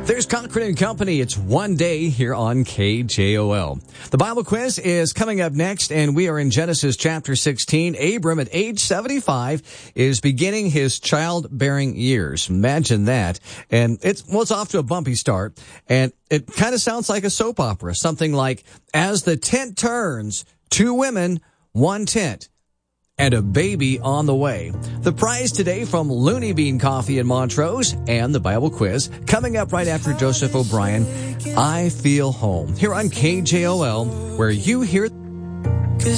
There's Cochran and Company. It's one day here on KJOL. The Bible quiz is coming up next, and we are in Genesis chapter 16. Abram, at age 75, is beginning his childbearing years. Imagine that. And it's off to a bumpy start, and it kind of sounds like a soap opera. Something like, as the tent turns, 2 women, 1 tent, and a baby on the way. The prize today from Looney Bean Coffee in Montrose and the Bible quiz coming up right after Joseph O'Brien. I Feel Home here on KJOL, where you hear